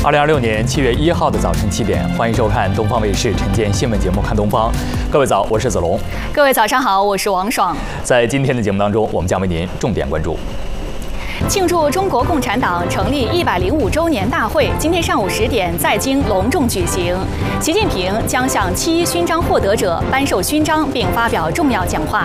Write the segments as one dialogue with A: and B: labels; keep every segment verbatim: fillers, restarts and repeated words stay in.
A: 二零二六年七月一号的早晨七点，欢迎收看东方卫视晨间新闻节目《看东方》。各位早，我是子龙。
B: 各位早上好，我是王爽。
A: 在今天的节目当中，我们将为您重点关注。
B: 庆祝中国共产党成立一百零五周年大会今天上午十点在京隆重举行。习近平将向七一勋章获得者颁授勋章，并发表重要讲话。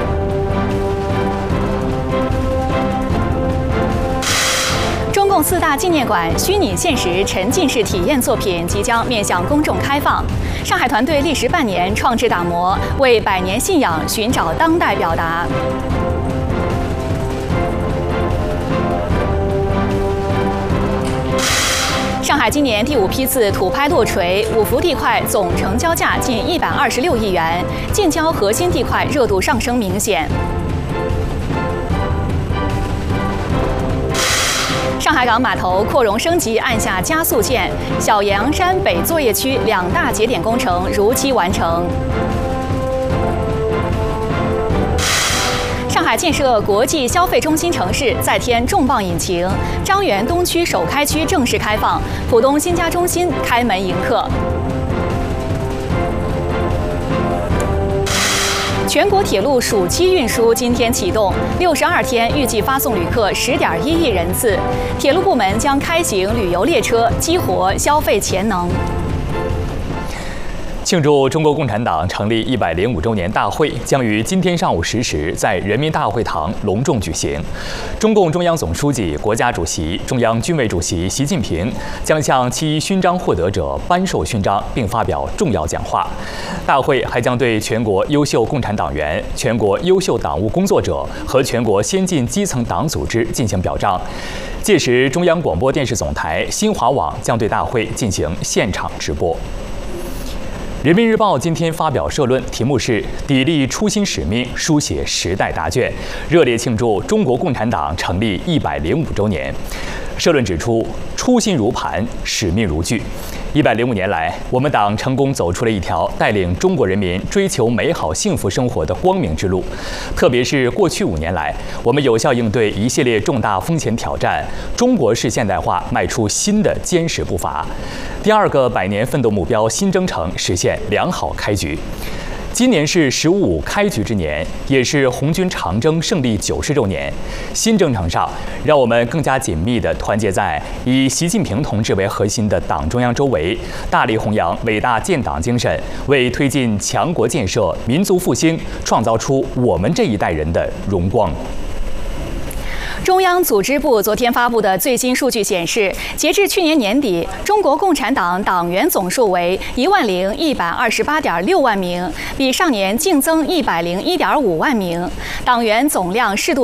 B: 中共四大纪念馆虚拟现实沉浸式体验作品即将面向公众开放。上海团队历时半年创制打磨，为百年信仰寻找当代表达。上海今年第五批次土拍落锤，五幅地块总成交价近一百二十六亿元，近郊核心地块热度上升明显。上海港码头扩容升级按下加速键，小洋山北作业区两大节点工程如期完成。上海建设国际消费中心城市再添重磅引擎，张园东区首开区正式开放，浦东新家中心开门迎客。全国铁路暑期运输今天启动，六十二天预计发送旅客十点一亿人次。铁路部门将开行旅游列车，激活消费潜能。
A: 庆祝中国共产党成立一百零五周年大会将于今天上午十时在人民大会堂隆重举行。中共中央总书记、国家主席、中央军委主席习近平将向七一勋章获得者颁授勋章，并发表重要讲话。大会还将对全国优秀共产党员、全国优秀党务工作者和全国先进基层党组织进行表彰。届时，中央广播电视总台、新华网将对大会进行现场直播。人民日报今天发表社论，题目是“砥砺初心使命，书写时代答卷”，热烈庆祝中国共产党成立一百零五周年。社论指出，初心如磐，使命如炬。一百零五年来，我们党成功走出了一条带领中国人民追求美好幸福生活的光明之路。特别是过去五年来，我们有效应对一系列重大风险挑战，中国式现代化迈出新的坚实步伐。第二个百年奋斗目标新征程实现良好开局。今年是“十五五”开局之年，也是红军长征胜利九十周年。新征程上，让我们更加紧密地团结在以习近平同志为核心的党中央周围，大力弘扬伟大建党精神，为推进强国建设、民族复兴创造出我们这一代人的荣光。
B: 中央组织部昨天发布的最新数据显示，截至去年年底，中国共产党党员总数为一万零一百二十八点六万名，比上年净增一百零一点五万名，党员总量适度